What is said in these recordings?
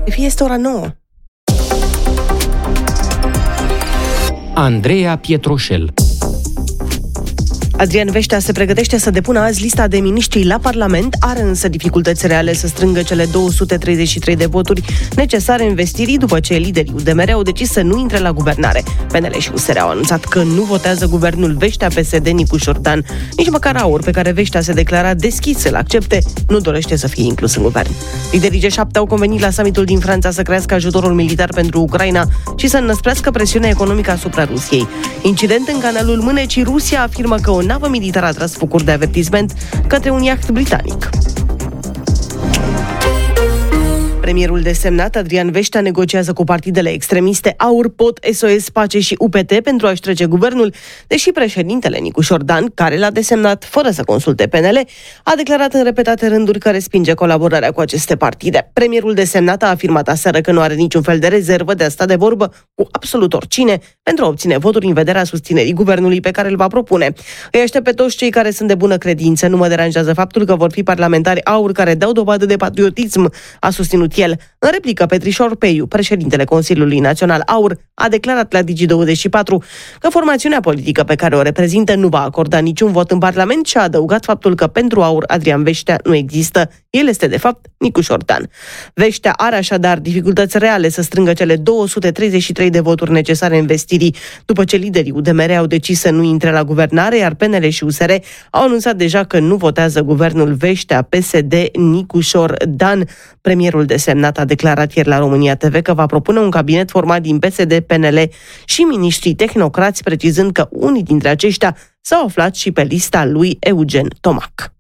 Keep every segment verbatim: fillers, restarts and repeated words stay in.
Fie este ora nouă. Andreea Pietroșel. Adrian Veștea se pregătește să depună azi lista de miniștri la Parlament, are însă dificultăți reale să strângă cele două sute treizeci și trei de voturi necesare investirii după ce liderii U D M R au decis să nu intre la guvernare. P N L și U S R au anunțat că nu votează guvernul Veștea P S D Nicu Șordan. Nici măcar AUR, pe care Veștea se declara deschis să-l accepte, nu dorește să fie inclus în guvern. Liderii G șapte au convenit la summitul din Franța să crească ajutorul militar pentru Ucraina și să înăsprească presiunea economică asupra Rusiei. Incident în canalul Mânecii, Rusia afirmă că o navă militară a tras focuri de avertisment către un iaht britanic. Premierul desemnat, Adrian Veștea, negociază cu partidele extremiste AUR, P O T, S O S, Pace și U P T pentru a-și trece guvernul, deși președintele Nicu Șordan, care l-a desemnat fără să consulte P N L, a declarat în repetate rânduri că respinge colaborarea cu aceste partide. Premierul desemnat a afirmat aseară că nu are niciun fel de rezervă de a sta de vorbă cu absolut oricine pentru a obține voturi în vederea susținerii guvernului pe care îl va propune. Îi aștept pe toți cei care sunt de bună credință. Nu mă deranjează faptul că vor fi parlamentari AUR care dau dovadă de patriotism, a susținut el. În replică, Petrișor Peiu, președintele Consiliului Național AUR, a declarat la Digi douăzeci și patru că formațiunea politică pe care o reprezintă nu va acorda niciun vot în Parlament și a adăugat faptul că pentru AUR Adrian Veștea nu există. El este, de fapt, Nicu Șordan. Veștea are așadar dificultăți reale să strângă cele două sute treizeci și trei de voturi necesare investirii după ce liderii U D M R au decis să nu intre la guvernare, iar P N L și U S R au anunțat deja că nu votează guvernul Veștea P S D Nicu Șordan. Premierul desemnat a declarat ieri la România T V că va propune un cabinet format din P S D, P N L și miniștrii tehnocrați, precizând că unii dintre aceștia s-au aflat și pe lista lui Eugen Tomac.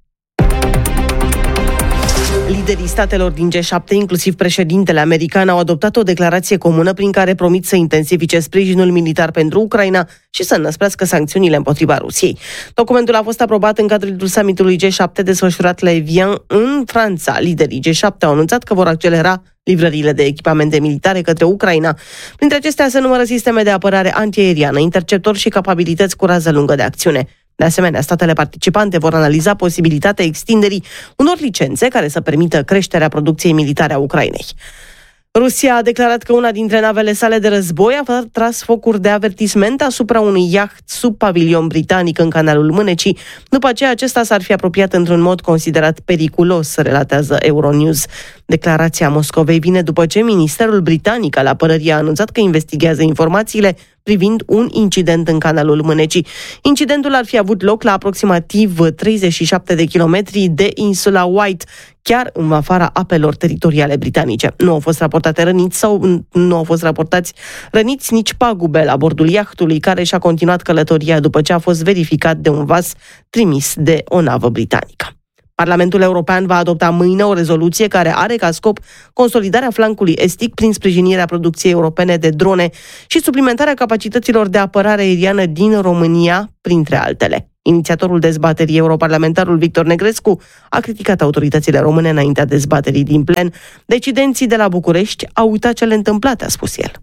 Liderii statelor din G șapte, inclusiv președintele american, au adoptat o declarație comună prin care promit să intensifice sprijinul militar pentru Ucraina și să înăsprească sancțiunile împotriva Rusiei. Documentul a fost aprobat în cadrul summitului G șapte desfășurat la Evian, în Franța. Liderii G șapte au anunțat că vor accelera livrările de echipamente militare către Ucraina. Printre acestea se numără sisteme de apărare antiaeriană, interceptori și capabilități cu rază lungă de acțiune. De asemenea, statele participante vor analiza posibilitatea extinderii unor licențe care să permită creșterea producției militare a Ucrainei. Rusia a declarat că una dintre navele sale de război a tras focuri de avertisment asupra unui iaht sub pavilion britanic în canalul Mânecii, după ce acesta s-ar fi apropiat într-un mod considerat periculos, relatează Euronews. Declarația Moscovei vine după ce Ministerul Britanic al Apărării a anunțat că investigează informațiile privind un incident în canalul Mânecii. Incidentul ar fi avut loc la aproximativ treizeci și șapte de kilometri de insula White, chiar în afara apelor teritoriale britanice. Nu au fost raportate răniți sau nu au fost raportați răniți nici pagube la bordul iahtului, care și-a continuat călătoria după ce a fost verificat de un vas trimis de o navă britanică. Parlamentul European va adopta mâine o rezoluție care are ca scop consolidarea flancului estic prin sprijinirea producției europene de drone și suplimentarea capacităților de apărare aeriană din România, printre altele. Inițiatorul dezbaterii, europarlamentarul Victor Negrescu, a criticat autoritățile române înaintea dezbaterii din plen. Decidenții de la București au uitat cele întâmplate, a spus el.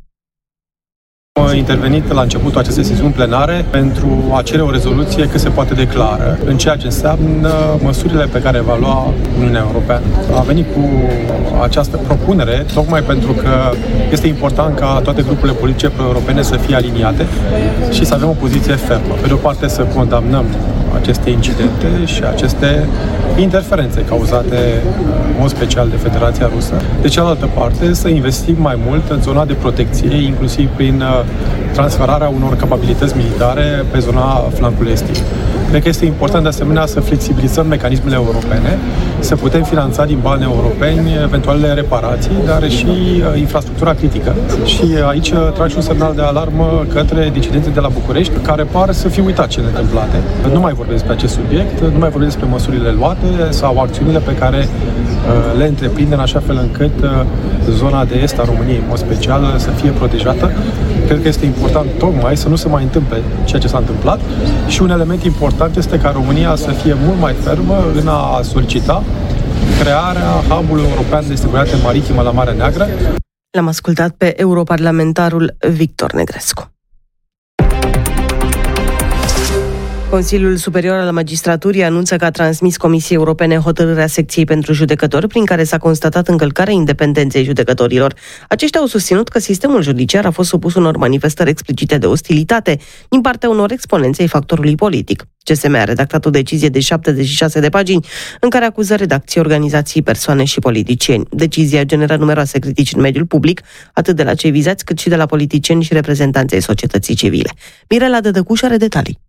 Am intervenit la începutul acestei sesiuni plenare pentru a cere o rezoluție cât se poate de clară în ceea ce înseamnă măsurile pe care va lua Uniunea Europeană. A venit cu această propunere tocmai pentru că este important ca toate grupurile politice pro-europene să fie aliniate și să avem o poziție fermă. Pe de o parte să condamnăm aceste incidente și aceste interferențe cauzate în mod special de Federația Rusă. De cealaltă parte să investim mai mult în zona de protecție, inclusiv prin transferarea unor capabilități militare pe zona flancului estic. Cred că este important de asemenea să flexibilizăm mecanismele europene, să putem finanța din bani europeni eventualele reparații, dar și infrastructura critică. Și aici trag și un semnal de alarmă către decidenții de la București, care par să fi uitat cele întâmplate. Nu mai vorbesc despre acest subiect, nu mai vorbesc despre măsurile luate sau acțiunile pe care le întreprinde în așa fel încât zona de est a României, în mod special, să fie protejată. Cred că este important tocmai să nu se mai întâmple ceea ce s-a întâmplat și un element important este ca România să fie mult mai fermă în a solicita crearea hub-ului european de securitate maritimă la Marea Neagră. L-am ascultat pe europarlamentarul Victor Negrescu. Consiliul Superior al Magistraturii anunță că a transmis Comisiei Europene hotărârea secției pentru judecători prin care s-a constatat încălcarea independenței judecătorilor. Aceștia au susținut că sistemul judiciar a fost supus unor manifestări explicite de ostilitate din partea unor exponenți ai factorului politic. C S M a redactat o decizie de șaptezeci și șase de pagini în care acuză redacții, organizații, persoane și politicieni. Decizia generă numeroase critici în mediul public, atât de la cei vizați cât și de la politicieni și reprezentanții ai societății civile. Mirela Dădăcuș are detalii.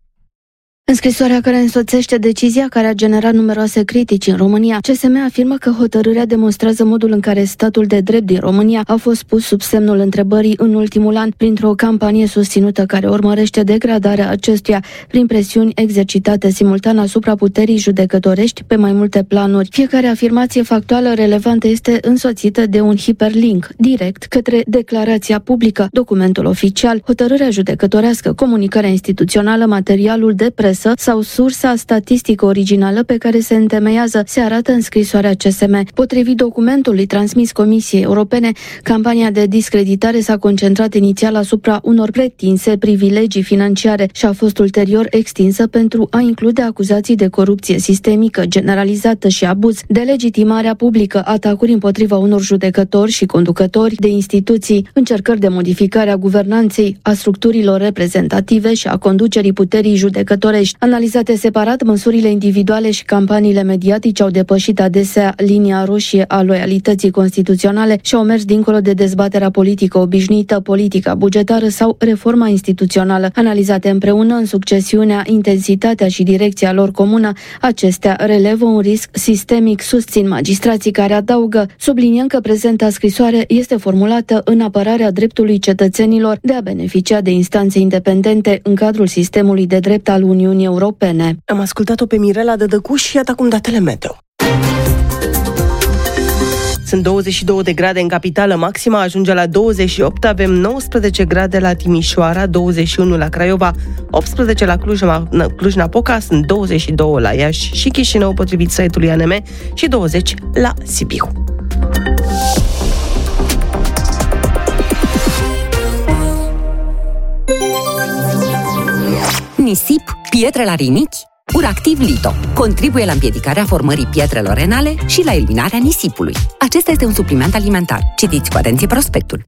În scrisoarea care însoțește decizia care a generat numeroase critici în România, C S M afirmă că hotărârea demonstrează modul în care statul de drept din România a fost pus sub semnul întrebării în ultimul an printr-o campanie susținută care urmărește degradarea acestuia prin presiuni exercitate simultan asupra puterii judecătorești pe mai multe planuri. Fiecare afirmație factuală relevantă este însoțită de un hiperlink direct către declarația publică, documentul oficial, hotărârea judecătorească, comunicarea instituțională, materialul de presă sau sursa statistică originală pe care se întemeiază, se arată în scrisoarea C S M. Potrivit documentului transmis Comisiei Europene, campania de discreditare s-a concentrat inițial asupra unor pretinse privilegii financiare și a fost ulterior extinsă pentru a include acuzații de corupție sistemică, generalizată și abuz, delegitimarea publică, atacuri împotriva unor judecători și conducători de instituții, încercări de modificare a guvernanței, a structurilor reprezentative și a conducerii puterii judecătorești. Analizate separat, măsurile individuale și campaniile mediatice au depășit adesea linia roșie a loialității constituționale și au mers dincolo de dezbaterea politică obișnuită, politica bugetară sau reforma instituțională. Analizate împreună în succesiunea, intensitatea și direcția lor comună, acestea relevă un risc sistemic, susțin magistrații care adaugă, subliniem că prezenta scrisoare este formulată în apărarea dreptului cetățenilor de a beneficia de instanțe independente în cadrul sistemului de drept al Uniunii Europene. Am ascultat-o pe Mirela Dădăcuș și iată acum datele meteo. Sunt douăzeci și două de grade în capitală, maxima ajunge la douăzeci și opt, avem nouăsprezece grade la Timișoara, douăzeci și unu la Craiova, optsprezece la Cluj, Cluj-Napoca, sunt douăzeci și doi la Iași și Chișinău, potrivit site-ului A N M, și douăzeci la Sibiu. Nisip, pietre la rinichi? Uractiv Lito contribuie la împiedicarea formării pietrelor renale și la eliminarea nisipului. Acesta este un supliment alimentar. Citiți cu atenție prospectul.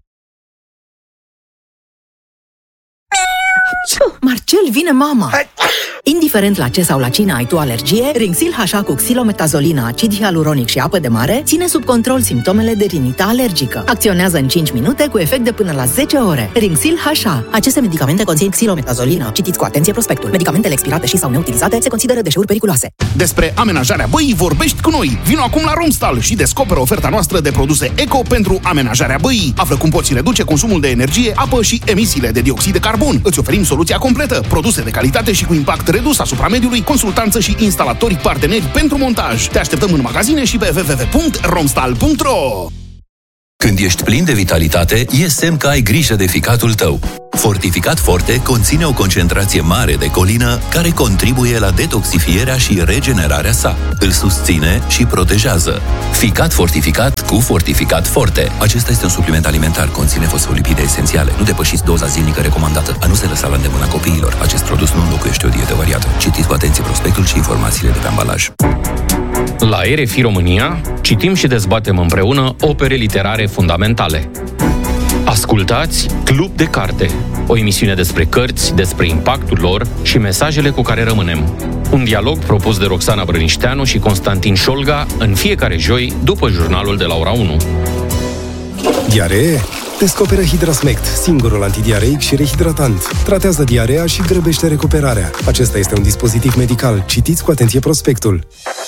Marcel, vine mama! Indiferent la ce sau la cine ai tu alergie, Rinxil H A cu xilometazolina, acid hialuronic și apă de mare ține sub control simptomele de rinită alergică. Acționează în cinci minute cu efect de până la zece ore. Rinxil H A. Aceste medicamente conțin xilometazolina. Citiți cu atenție prospectul. Medicamentele expirate și sau neutilizate se consideră deșeuri periculoase. Despre amenajarea băii vorbești cu noi. Vino acum la Romstal și descoperă oferta noastră de produse eco pentru amenajarea băii. Află cum poți reduce consumul de energie, apă și emisiile de dioxid de carbon. Îți oferim soluția completă, produse de calitate și cu impact redus asupra mediului, consultanță și instalatori parteneri pentru montaj. Te așteptăm în magazine și pe w w w punct romstal punct r o. Când ești plin de vitalitate, e semn că ai grijă de ficatul tău. Fortificat Forte conține o concentrație mare de colină care contribuie la detoxifierea și regenerarea sa. Îl susține și protejează. Ficat fortificat cu Fortificat Forte. Acesta este un supliment alimentar, conține fosfolipide esențiale. Nu depășiți doza zilnică recomandată. A nu se lăsa la îndemâna copiilor. Acest produs nu înlocuiește o dietă variată. Citiți cu atenție prospectul și informațiile de pe ambalaj. La R F I România citim și dezbatem împreună opere literare fundamentale. Ascultați Club de Carte, o emisiune despre cărți, despre impactul lor și mesajele cu care rămânem. Un dialog propus de Roxana Brănișteanu și Constantin Șolga în fiecare joi după jurnalul de la ora unu. Diaree? Descoperă Hidrasmect, singurul antidiareic și rehidratant. Tratează diarea și grăbește recuperarea. Acesta este un dispozitiv medical. Citiți cu atenție prospectul.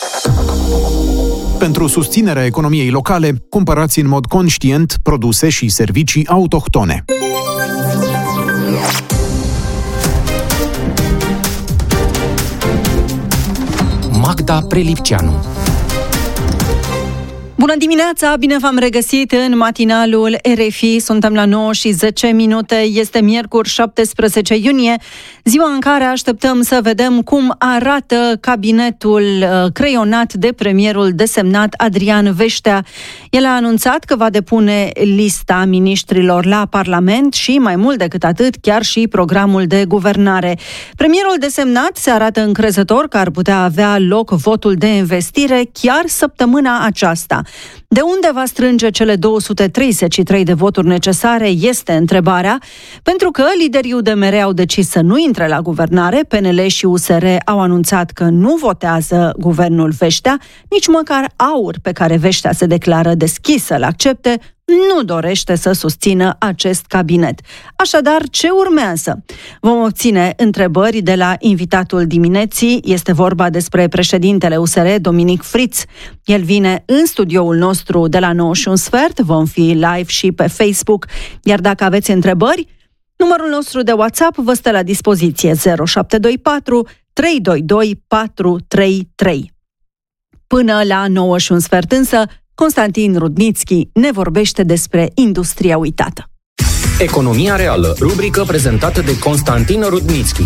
Pentru susținerea economiei locale, cumpărați în mod conștient produse și servicii autohtone. Magda Prelipceanu. Bună dimineața, bine v-am regăsit în matinalul R F I. Suntem la nouă și zece minute, este miercuri șaptesprezece iunie, ziua în care așteptăm să vedem cum arată cabinetul creionat de premierul desemnat Adrian Veștea. El a anunțat că va depune lista miniștrilor la Parlament și, mai mult decât atât, chiar și programul de guvernare. Premierul desemnat se arată încrezător că ar putea avea loc votul de investire chiar săptămâna aceasta. De unde va strânge cele două sute treizeci și trei de voturi necesare, este întrebarea, pentru că liderii U D M R au decis să nu intre la guvernare, P N L și U S R au anunțat că nu votează guvernul Veștea, nici măcar AUR, pe care Veștea se declară deschis să-l accepte, nu dorește să susțină acest cabinet. Așadar, ce urmează? Vom obține întrebări de la invitatul dimineții. Este vorba despre președintele U S R, Dominic Fritz. El vine în studioul nostru de la nouă și un sfert. Vom fi live și pe Facebook. Iar dacă aveți întrebări, numărul nostru de WhatsApp vă stă la dispoziție zero șapte doi patru trei doi doi patru trei trei. Până la nouă și un sfert însă, Constantin Rudnițchi ne vorbește despre industria uitată. Economia reală, rubrică prezentată de Constantin Rudnițchi.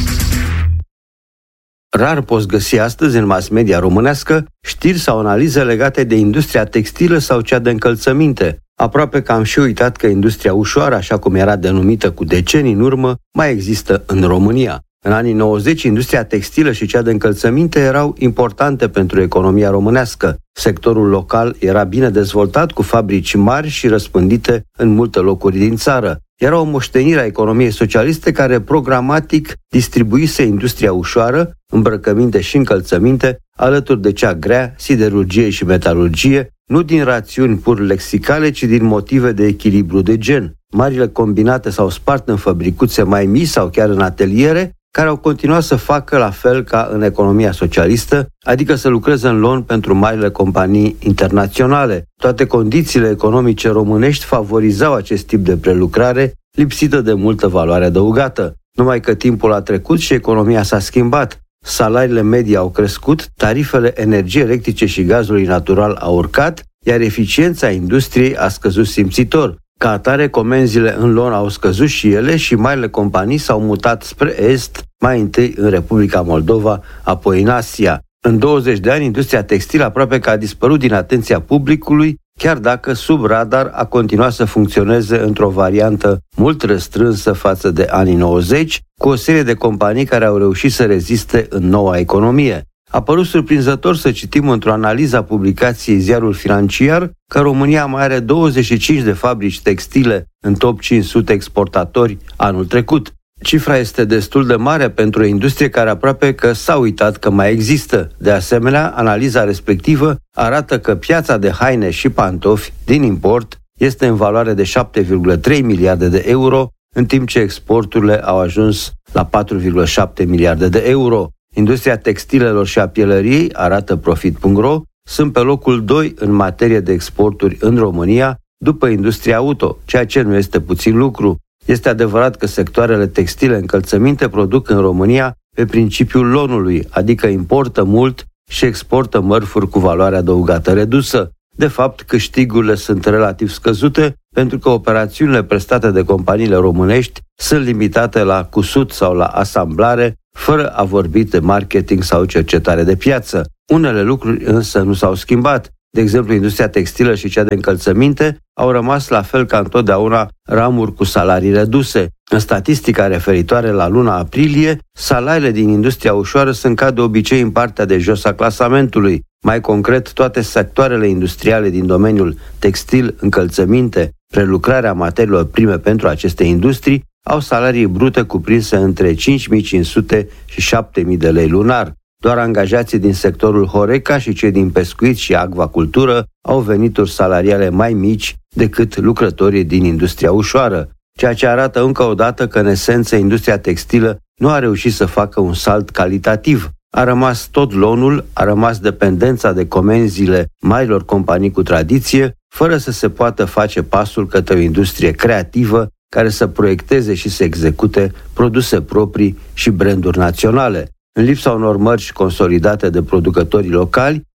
Rar poți găsi astăzi în mass media românească știri sau analize legate de industria textilă sau cea de încălțăminte. Aproape că am și uitat că industria ușoară, așa cum era denumită cu decenii în urmă, mai există în România. În anii nouăzeci, industria textilă și cea de încălțăminte erau importante pentru economia românească. Sectorul local era bine dezvoltat, cu fabrici mari și răspândite în multe locuri din țară. Era o moștenire a economiei socialiste care programatic distribuise industria ușoară, îmbrăcăminte și încălțăminte, alături de cea grea, siderurgie și metalurgie, nu din rațiuni pur lexicale, ci din motive de echilibru de gen. Marile combinate s-au spart în fabricuțe mai mici sau chiar în ateliere, care au continuat să facă la fel ca în economia socialistă, adică să lucreze în lon pentru marile companii internaționale. Toate condițiile economice românești favorizau acest tip de prelucrare, lipsită de multă valoare adăugată. Numai că timpul a trecut și economia s-a schimbat. Salariile medii au crescut, tarifele energiei electrice și gazului natural au urcat, iar eficiența industriei a scăzut simțitor. Ca atare, comenzile în lon au scăzut și ele și marile companii s-au mutat spre est, mai întâi în Republica Moldova, apoi în Asia. În douăzeci de ani, industria textilă aproape că a dispărut din atenția publicului, chiar dacă sub radar a continuat să funcționeze într-o variantă mult restrânsă față de anii nouăzeci, cu o serie de companii care au reușit să reziste în noua economie. A părut surprinzător să citim într-o analiză a publicației Ziarul Financiar că România mai are douăzeci și cinci de fabrici textile în top cinci sute exportatori anul trecut. Cifra este destul de mare pentru o industrie care aproape că s-a uitat că mai există. De asemenea, analiza respectivă arată că piața de haine și pantofi din import este în valoare de șapte virgulă trei miliarde de euro, în timp ce exporturile au ajuns la patru virgulă șapte miliarde de euro. Industria textilelor și a pielăriei, arată Profit punct ro, sunt pe locul doi în materie de exporturi în România, după industria auto, ceea ce nu este puțin lucru. Este adevărat că sectoarele textile încălțăminte produc în România pe principiul lonului, adică importă mult și exportă mărfuri cu valoare adăugată redusă. De fapt, câștigurile sunt relativ scăzute pentru că operațiunile prestate de companiile românești sunt limitate la cusut sau la asamblare, fără a vorbi de marketing sau cercetare de piață. Unele lucruri însă nu s-au schimbat. De exemplu, industria textilă și cea de încălțăminte au rămas la fel ca întotdeauna ramuri cu salarii reduse. În statistica referitoare la luna aprilie, salariile din industria ușoară sunt ca de obicei în partea de jos a clasamentului. Mai concret, toate sectoarele industriale din domeniul textil, încălțăminte, prelucrarea materiilor prime pentru aceste industrii au salarii brute cuprinse între cinci mii cinci sute și șapte mii de lei lunar. Doar angajații din sectorul Horeca și cei din pescuit și acvacultură au venituri salariale mai mici decât lucrătorii din industria ușoară, ceea ce arată încă o dată că, în esență, industria textilă nu a reușit să facă un salt calitativ. A rămas tot lonul, a rămas dependența de comenzile marilor companii cu tradiție, fără să se poată face pasul către o industrie creativă care să proiecteze și să execute produse proprii și branduri naționale. În lipsa unor mărci consolidate de producătorii locali,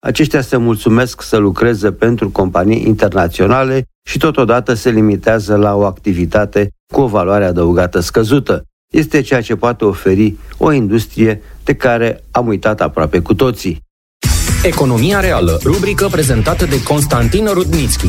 aceștia se mulțumesc să lucreze pentru companii internaționale și totodată se limitează la o activitate cu o valoare adăugată scăzută. Este ceea ce poate oferi o industrie de care am uitat aproape cu toții. Economia reală, rubrică prezentată de Constantin Rudnitschi.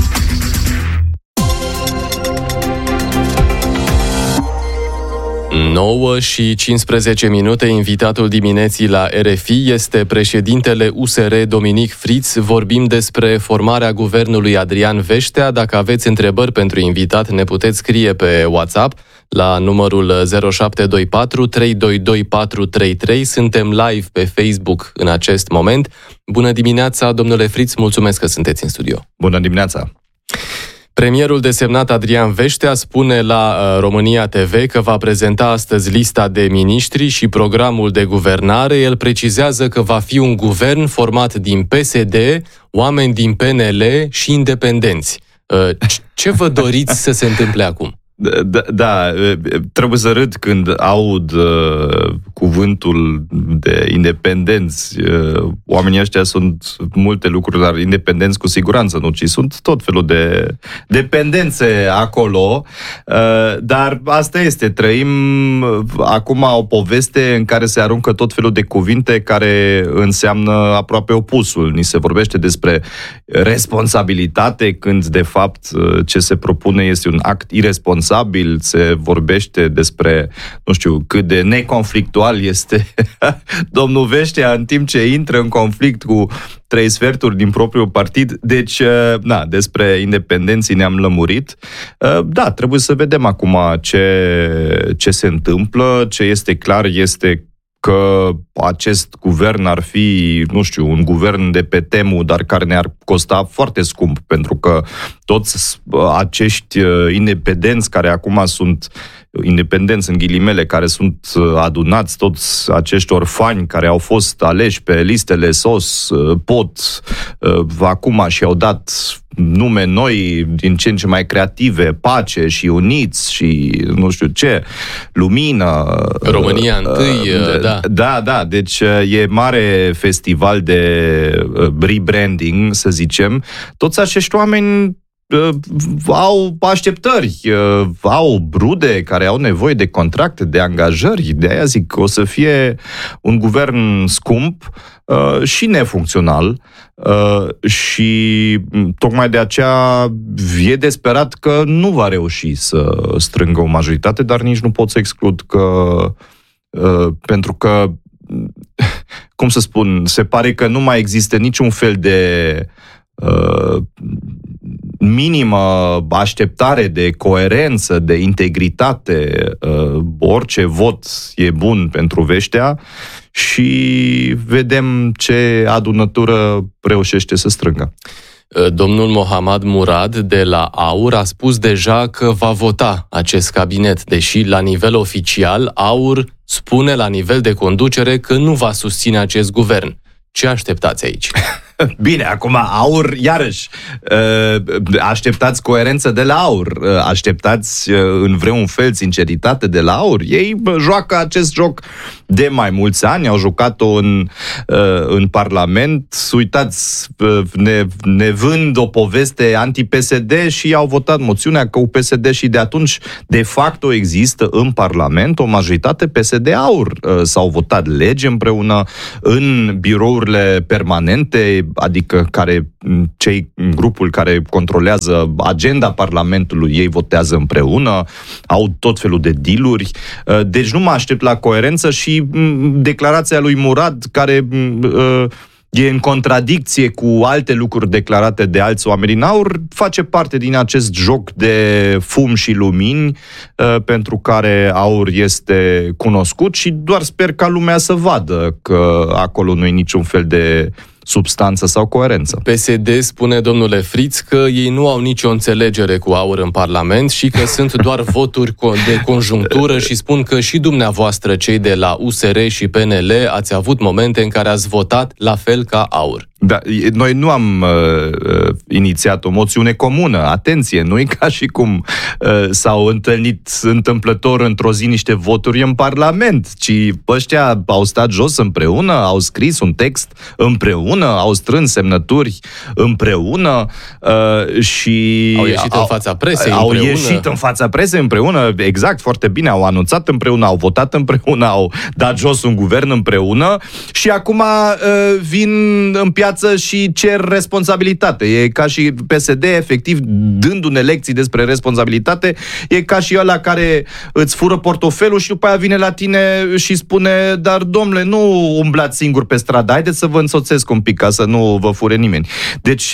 nouă și cincisprezece minute, invitatul dimineții la R F I este președintele U S R Dominic Fritz. Vorbim despre formarea guvernului Adrian Veștea. Dacă aveți întrebări pentru invitat, ne puteți scrie pe WhatsApp la numărul zero șapte doi patru trei doi doi patru trei trei. Suntem live pe Facebook în acest moment. Bună dimineața, domnule Fritz, mulțumesc că sunteți în studio. Bună dimineața! Premierul desemnat Adrian Veștea spune la uh, România T V că va prezenta astăzi lista de miniștri și programul de guvernare. El precizează că va fi un guvern format din P S D, oameni din P N L și independenți. Uh, ce vă doriți să se întâmple acum? Da, da, trebuie să râd când aud uh, cuvântul de independenți. Uh, oamenii ăștia sunt multe lucruri, dar independenți cu siguranță nu, ci sunt tot felul de dependențe acolo. Uh, dar asta este, trăim acum o poveste în care se aruncă tot felul de cuvinte care înseamnă aproape opusul. Ni se vorbește despre responsabilitate, când de fapt ce se propune este un act iresponsabil. Se vorbește despre, nu știu, cât de neconflictual este domnul Veștea în timp ce intră în conflict cu trei sferturi din propriul partid. Deci, da, despre independenții ne-am lămurit. Da, trebuie să vedem acum ce, ce se întâmplă. Ce este clar este că acest guvern ar fi, nu știu, un guvern de pe temu, dar care ne-ar costa foarte scump, pentru că toți acești independenți care acum sunt independenți în ghilimele, care sunt adunați, toți acești orfani care au fost aleși pe listele S O S, pot, acum și-au dat nume noi, din ce în ce mai creative, Pace și Uniți și nu știu ce, Lumină. România întâi, uh, da. Da, da, deci e mare festival de rebranding, să zicem. Toți acești oameni au așteptări, au brude care au nevoie de contracte, de angajări. De aia zic că o să fie un guvern scump și nefuncțional și tocmai de aceea e desperat că nu va reuși să strângă o majoritate, dar nici nu pot să exclud că pentru că, cum să spun, se pare că nu mai există niciun fel de minimă așteptare de coerență, de integritate. Orice vot e bun pentru Veștea și vedem ce adunătură reușește să strângă. Domnul Mohammad Murad de la AUR a spus deja că va vota acest cabinet, deși la nivel oficial AUR spune la nivel de conducere că nu va susține acest guvern. Ce așteptați aici? Bine, acum AUR, iarăși, așteptați coerență de la AUR, așteptați în vreun fel sinceritate de la AUR. Ei joacă acest joc de mai mulți ani, au jucat-o în, în Parlament. Uitați, ne, ne vând o poveste anti-P S D și au votat moțiunea că U P S D și de atunci, de facto, există în Parlament o majoritate P S D-AUR. S-au votat legi împreună în birourile permanente, adică care cei grupul care controlează agenda Parlamentului, ei votează împreună, au tot felul de dealuri. Deci nu mă aștept la coerență și declarația lui Murad, care e în contradicție cu alte lucruri declarate de alți oameni din AUR, face parte din acest joc de fum și lumini pentru care AUR este cunoscut și doar sper ca lumea să vadă că acolo nu e niciun fel de substanță sau coerență. P S D spune, domnule Fritz, că ei nu au nicio înțelegere cu AUR în Parlament și că sunt doar voturi de conjunctură și spun că și dumneavoastră, cei de la U S R și P N L, ați avut momente în care ați votat la fel ca AUR. Da, noi nu am uh, inițiat o moțiune comună, atenție, nu e ca și cum uh, s-au întâlnit întâmplător într-o zi niște voturi în Parlament, ci ăștia au stat jos împreună, au scris un text împreună, au strâns semnături împreună uh, și... Au ieșit au, în fața presei au împreună. Au ieșit în fața presei împreună, exact, foarte bine, au anunțat împreună, au votat împreună, au dat jos un guvern împreună și acum uh, vin în piață și cer responsabilitate. E ca și P S D, efectiv, dându-ne lecții despre responsabilitate, e ca și ăla care îți fură portofelul și după aia vine la tine și spune, dar domnule, nu umblați singur pe stradă, haideți să vă însoțesc un pic ca să nu vă fure nimeni. Deci,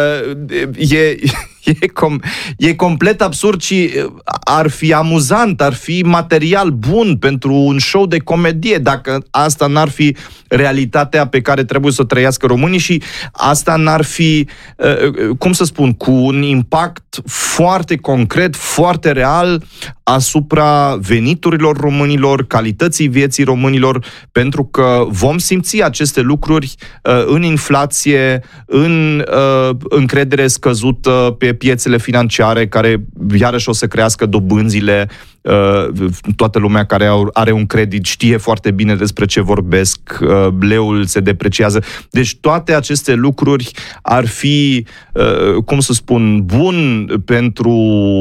e... E, com, e complet absurd și ar fi amuzant, ar fi material bun pentru un show de comedie dacă asta n-ar fi realitatea pe care trebuie să o trăiască românii și asta n-ar fi, cum să spun, cu un impact foarte concret, foarte real asupra veniturilor românilor, calității vieții românilor, pentru că vom simți aceste lucruri în inflație, în încredere scăzută pe piețele financiare, care iarăși o să crească dobânzile. Toată lumea care are un credit știe foarte bine despre ce vorbesc, leul se depreciază. Deci toate aceste lucruri ar fi, cum să spun, bun pentru,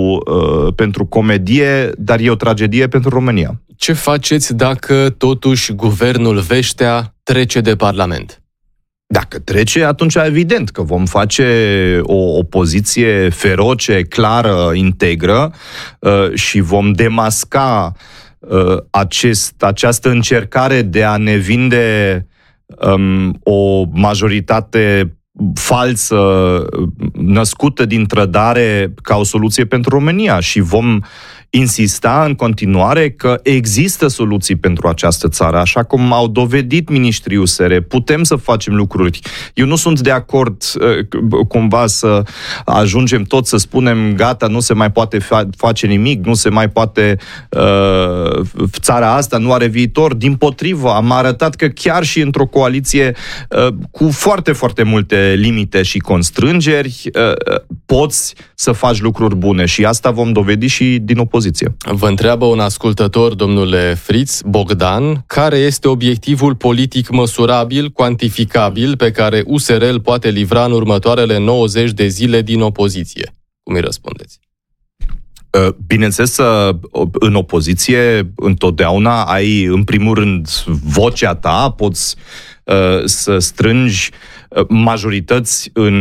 pentru comedie, dar e o tragedie pentru România. Ce faceți dacă totuși guvernul Vestea trece de Parlament? Dacă trece, atunci evident că vom face o opoziție feroce, clară, integră uh, și vom demasca uh, acest, această încercare de a ne vinde um, o majoritate falsă, născută din trădare ca o soluție pentru România și vom insista în continuare că există soluții pentru această țară, așa cum au dovedit miniștrii U S R. Putem să facem lucruri. Eu nu sunt de acord uh, cumva să ajungem tot să spunem gata, nu se mai poate fa- face nimic, nu se mai poate uh, țara asta nu are viitor. Dimpotrivă, am arătat că chiar și într-o coaliție uh, cu foarte, foarte multe limite și constrângeri uh, poți să faci lucruri bune și asta vom dovedi și din opoziție. Vă întreabă un ascultător, domnule Fritz, Bogdan, care este obiectivul politic măsurabil, cuantificabil, pe care U S R îl poate livra în următoarele nouăzeci de zile din opoziție? Cum îi răspundeți? Bineînțeles, în opoziție întotdeauna ai, în primul rând, vocea ta, poți să strângi majorități în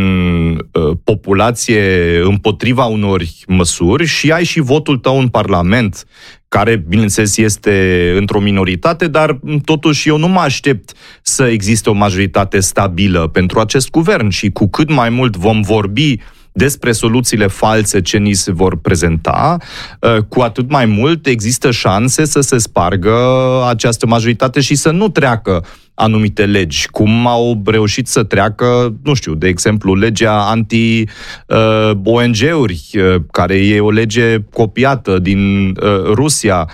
populație împotriva unor măsuri și ai și votul tău în Parlament, care, bineînțeles, este într-o minoritate, dar totuși eu nu mă aștept să existe o majoritate stabilă pentru acest guvern și cu cât mai mult vom vorbi despre soluțiile false ce ni se vor prezenta, cu atât mai mult există șanse să se spargă această majoritate și să nu treacă anumite legi, cum au reușit să treacă, nu știu, de exemplu, legea anti-O N G-uri, care e o lege copiată din Rusia.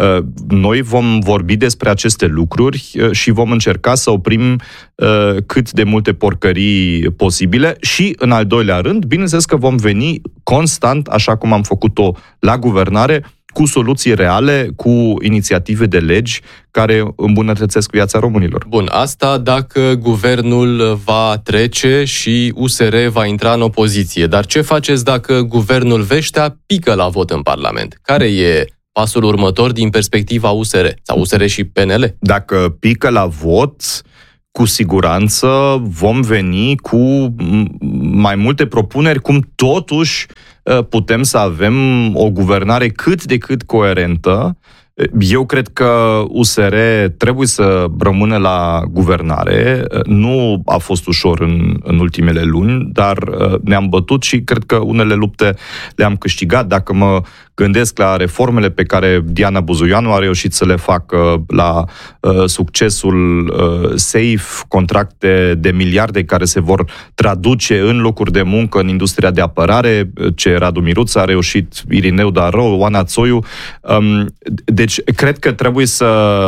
Noi vom vorbi despre aceste lucruri și vom încerca să oprim cât de multe porcării posibile și, în al doilea rând, bineînțeles că vom veni constant, așa cum am făcut-o la guvernare, cu soluții reale, cu inițiative de legi care îmbunătățesc viața românilor. Bun, asta dacă guvernul va trece și U S R va intra în opoziție. Dar ce faceți dacă guvernul Vestea pică la vot în Parlament? Care e pasul următor din perspectiva U S R? Sau U S R și P N L? Dacă pică la vot, cu siguranță vom veni cu mai multe propuneri cum totuși putem să avem o guvernare cât de cât coerentă. Eu cred că U S R trebuie să rămână la guvernare. Nu a fost ușor în, în ultimele luni, dar ne-am bătut și cred că unele lupte le-am câștigat. Dacă mă gândesc la reformele pe care Diana Buzuianu a reușit să le facă, la uh, succesul uh, SAFE, contracte de miliarde care se vor traduce în locuri de muncă în industria de apărare, ce Radu Miruță a reușit, Irineu Darou, Oana Țoiu. Um, deci, cred că trebuie să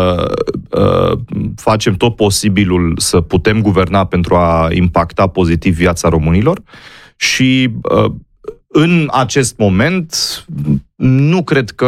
uh, facem tot posibilul să putem guverna pentru a impacta pozitiv viața românilor și uh, în acest moment nu cred că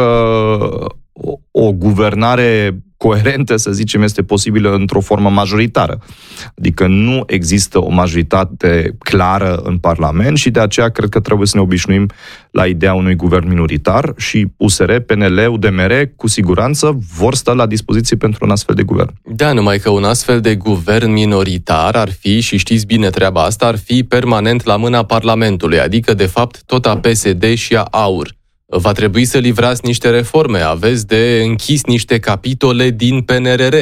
o, o guvernare coerentă, să zicem, este posibilă într-o formă majoritară. Adică nu există o majoritate clară în Parlament și de aceea cred că trebuie să ne obișnuim la ideea unui guvern minoritar și U S R, P N L, U D M R cu siguranță vor sta la dispoziție pentru un astfel de guvern. Da, numai că un astfel de guvern minoritar ar fi, și știți bine treaba asta, ar fi permanent la mâna Parlamentului, adică de fapt tot a P S D și a AUR. Va trebui să livrați niște reforme, aveți de închis niște capitole din P N R R,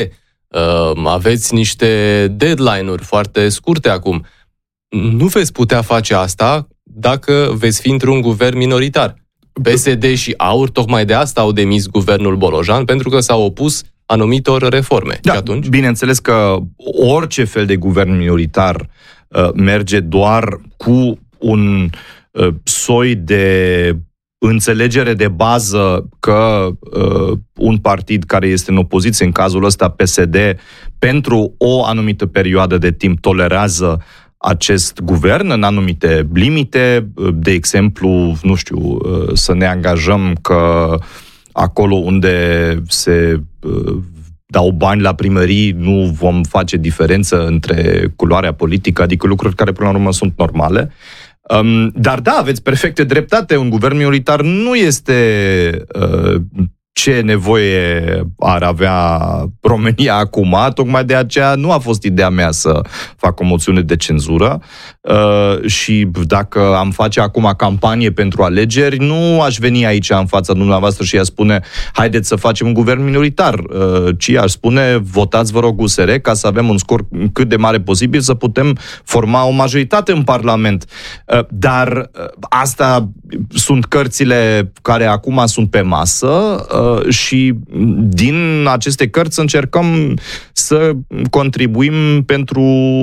aveți niște deadline-uri foarte scurte acum. Nu veți putea face asta dacă veți fi într-un guvern minoritar. P S D și AUR tocmai de asta au demis guvernul Bolojan, pentru că s-au opus anumitor reforme. Da, și atunci? Bineînțeles că orice fel de guvern minoritar uh, merge doar cu un uh, soi de înțelegere de bază că uh, un partid care este în opoziție, în cazul ăsta P S D, pentru o anumită perioadă de timp tolerează acest guvern în anumite limite, de exemplu, nu știu, uh, să ne angajăm că acolo unde se uh, dau bani la primării nu vom face diferență între culoarea politică, adică lucruri care până la urmă sunt normale. Um, dar da, aveți perfecte dreptate, un guvern minoritar nu este uh, ce nevoie ar avea România acum, tocmai de aceea nu a fost ideea mea să fac o moțiune de cenzură uh, și dacă am face acum campanie pentru alegeri, nu aș veni aici în fața dumneavoastră și aș spune haideți să facem un guvern minoritar, uh, ci aș spune votați vă rog U S R ca să avem un scor cât de mare posibil să putem forma o majoritate în Parlament. Uh, dar uh, asta sunt cărțile care acum sunt pe masă uh, și din aceste cărți încercăm să contribuim pentru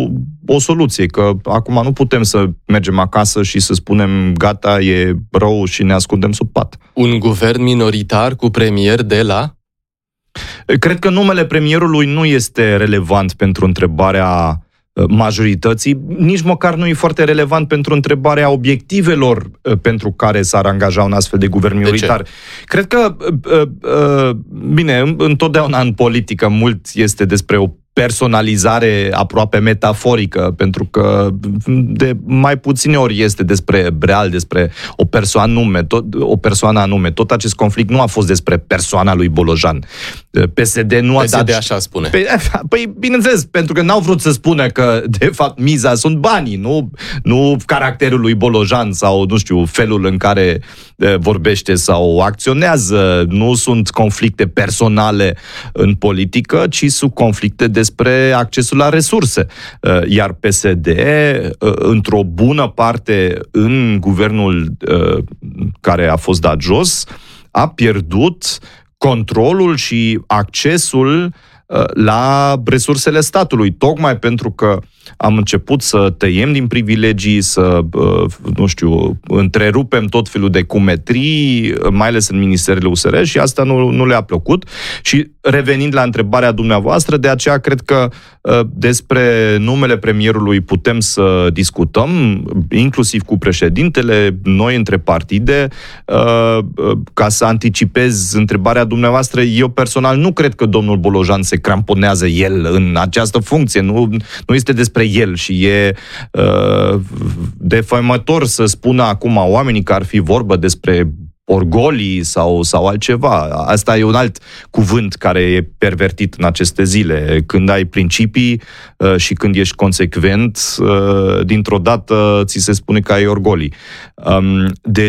o soluție, că acum nu putem să mergem acasă și să spunem gata, e rău și ne ascundem sub pat. Un guvern minoritar cu premier de la? Cred că numele premierului nu este relevant pentru întrebarea majorității, nici măcar nu e foarte relevant pentru întrebarea obiectivelor pentru care s-ar angaja un astfel de guvern minoritar. Cred că, bine, întotdeauna în politică mult este despre o personalizare aproape metaforică, pentru că de mai puține ori este despre real, despre o persoană anume, tot, o persoană anume. Tot acest conflict nu a fost despre persoana lui Bolojan. P S D nu a P S D dat... așa spune. Păi, păi, bineînțeles, pentru că n-au vrut să spună că, de fapt, miza sunt banii, nu, nu caracterul lui Bolojan sau, nu știu, felul în care vorbește sau acționează. Nu sunt conflicte personale în politică, ci sunt conflicte despre accesul la resurse. Iar P S D, într-o bună parte în guvernul care a fost dat jos, a pierdut controlul și accesul la resursele statului, tocmai pentru că am început să tăiem din privilegii, să, nu știu, întrerupem tot felul de cumetrii, mai ales în ministerele U S R și asta nu, nu le-a plăcut. Și revenind la întrebarea dumneavoastră, de aceea cred că despre numele premierului putem să discutăm, inclusiv cu președintele, noi între partide, ca să anticipez întrebarea dumneavoastră. Eu personal nu cred că domnul Bolojan se cramponează el în această funcție, nu, nu este despre el și e uh, defăimător să spună acum oamenii că ar fi vorba despre orgolii sau, sau altceva. Asta e un alt cuvânt care e pervertit în aceste zile. Când ai principii uh, și când ești consecvent, uh, dintr-o dată ți se spune că ai orgolii. Um, de